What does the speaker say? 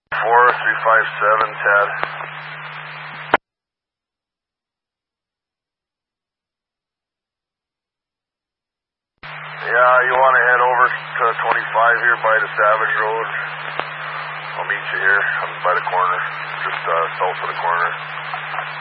4357, Ted. Yeah, you want to head over to 25 here by the Savage Road. I'll meet you here. I'm by the corner, just south of the corner.